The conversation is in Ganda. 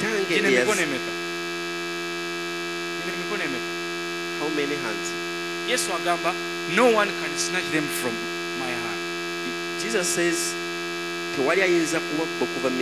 How many hands? Yesu agamba, no one can snatch them from my hand. Jesus says, tewali ayinza kuwabba okuva mu